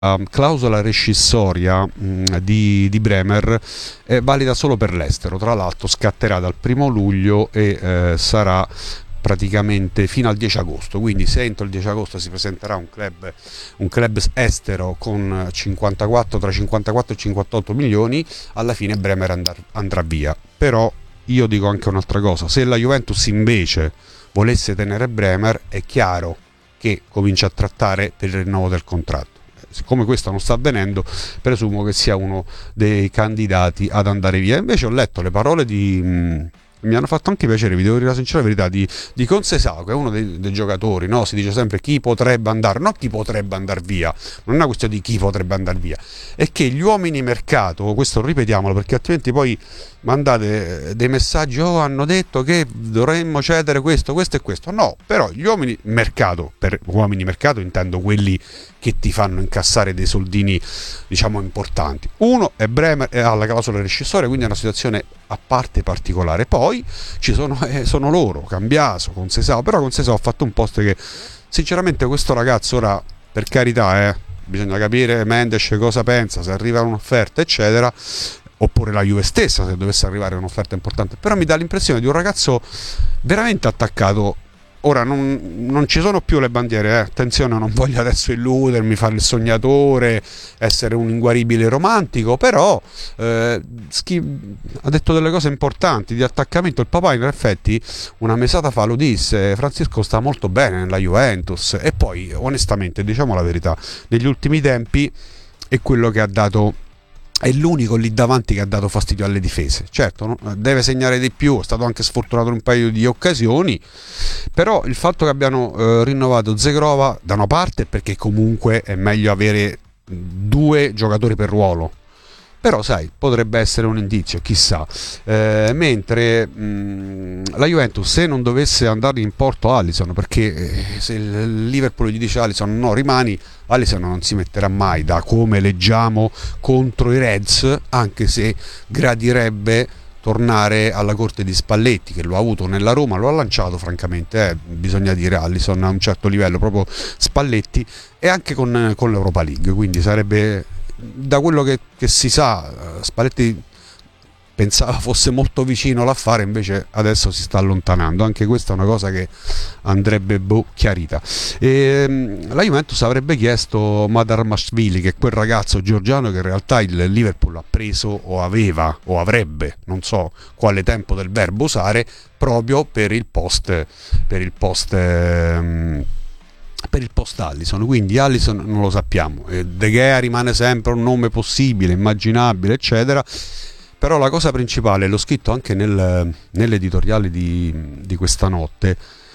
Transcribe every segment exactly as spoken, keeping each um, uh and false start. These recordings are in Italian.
La clausola rescissoria mh, di, di Bremer è valida solo per l'estero, tra l'altro scatterà dal primo luglio e eh, sarà praticamente fino al dieci agosto, quindi se entro il dieci agosto si presenterà un club, un club estero con cinquantaquattro, tra cinquantaquattro e cinquantotto milioni, alla fine Bremer andar, andrà via. Però io dico anche un'altra cosa: se la Juventus invece volesse tenere Bremer, è chiaro che comincia a trattare per il rinnovo del contratto. Siccome questo non sta avvenendo, presumo che sia uno dei candidati ad andare via. Invece ho letto le parole di mh, mi hanno fatto anche piacere, vi devo dire la sincera verità, di, di Concesao, che è uno dei, dei giocatori, no? Si dice sempre chi potrebbe andare, non chi potrebbe andare via, non è una questione di chi potrebbe andare via, è che gli uomini mercato, questo ripetiamolo perché altrimenti poi mandate dei messaggi: oh, hanno detto che dovremmo cedere questo, questo e questo. No, però gli uomini mercato, per uomini mercato intendo quelli che ti fanno incassare dei soldini, diciamo, importanti. Uno è Bremer, è alla clausola rescissoria, quindi è una situazione a parte particolare. Poi ci sono, eh, sono loro, Cambiaso, Concesao, però Concesao ha fatto un post che sinceramente questo ragazzo, ora per carità, eh, bisogna capire Mendes cosa pensa, se arriva un'offerta eccetera, oppure la Juve stessa se dovesse arrivare un'offerta importante, però mi dà l'impressione di un ragazzo veramente attaccato. Ora non, non ci sono più le bandiere, eh. Attenzione, non voglio adesso illudermi, fare il sognatore, essere un inguaribile romantico, però eh, schi- ha detto delle cose importanti di attaccamento. Il papà in effetti una mesata fa lo disse: Francisco sta molto bene nella Juventus. E poi onestamente, diciamo la verità, negli ultimi tempi è quello che ha dato, è l'unico lì davanti che ha dato fastidio alle difese. Certo, no? Deve segnare di più, è stato anche sfortunato in un paio di occasioni, però il fatto che abbiano eh, rinnovato Zegrova da una parte, perché comunque è meglio avere due giocatori per ruolo, però sai, potrebbe essere un indizio, chissà. Eh, mentre mh, la Juventus, se non dovesse andare in porto Alisson, perché eh, se il Liverpool gli dice Alisson no, rimani, Alisson non si metterà mai, da come leggiamo, contro i Reds, anche se gradirebbe tornare alla corte di Spalletti, che lo ha avuto nella Roma, lo ha lanciato francamente, eh, bisogna dire, Alisson a un certo livello, proprio Spalletti, e anche con, con l'Europa League, quindi sarebbe, da quello che, che si sa, Spalletti pensava fosse molto vicino all'affare, invece adesso si sta allontanando. Anche questa è una cosa che andrebbe boh, chiarita. E, la Juventus avrebbe chiesto Madarmashvili, che è quel ragazzo georgiano che in realtà il Liverpool ha preso o aveva o avrebbe, non so quale tempo del verbo usare, proprio per il post per il post ehm, per il post Alisson. Quindi Alisson non lo sappiamo, De Gea rimane sempre un nome possibile, immaginabile eccetera, però la cosa principale, l'ho scritto anche nel, nell'editoriale di, di questa notte,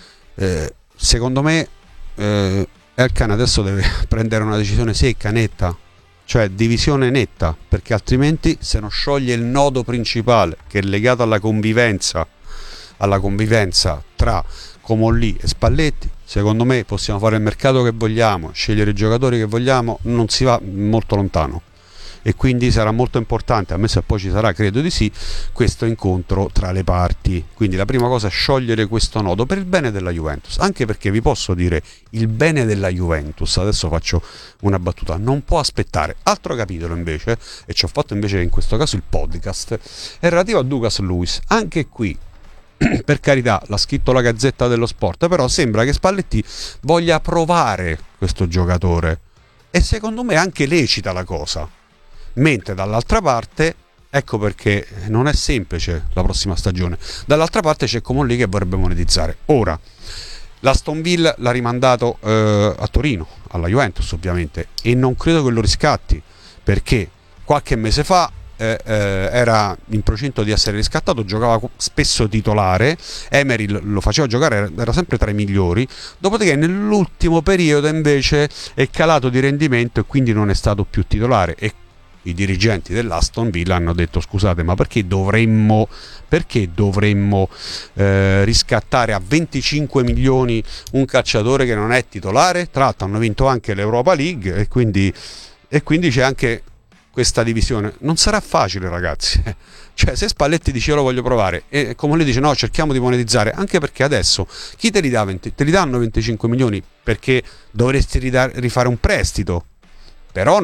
eh, secondo me eh, Elkan adesso deve prendere una decisione secca, netta, cioè divisione netta, perché altrimenti se non scioglie il nodo principale che è legato alla convivenza alla convivenza tra Comolli e Spalletti, secondo me possiamo fare il mercato che vogliamo, scegliere i giocatori che vogliamo, non si va molto lontano, e quindi sarà molto importante, ammesso che poi ci sarà, credo di sì, questo incontro tra le parti. Quindi la prima cosa è sciogliere questo nodo per il bene della Juventus, anche perché vi posso dire, il bene della Juventus, adesso faccio una battuta, non può aspettare. Altro capitolo invece, e ci ho fatto invece in questo caso il podcast, è relativo a Douglas Luiz. Anche qui, per carità, l'ha scritto la Gazzetta dello Sport, però sembra che Spalletti voglia provare questo giocatore, e secondo me anche lecita la cosa. Mentre dall'altra parte, ecco perché non è semplice la prossima stagione, dall'altra parte c'è Comolli che vorrebbe monetizzare. Ora, l'Aston Villa l'ha rimandato eh, a Torino, alla Juventus ovviamente, e non credo che lo riscatti, perché qualche mese fa eh, eh, era in procinto di essere riscattato, giocava spesso titolare, Emery lo faceva giocare, era, era sempre tra i migliori, dopodiché nell'ultimo periodo invece è calato di rendimento e quindi non è stato più titolare, e i dirigenti dell'Aston Villa hanno detto: scusate, ma perché dovremmo perché dovremmo eh, riscattare a venticinque milioni un calciatore che non è titolare? Tra l'altro hanno vinto anche l'Europa League, e quindi, e quindi c'è anche questa divisione. Non sarà facile, ragazzi, cioè se Spalletti dice io lo voglio provare e come lui dice no, cerchiamo di monetizzare, anche perché adesso chi te li dà venti, te li danno venticinque milioni perché dovresti ridare, rifare un prestito, però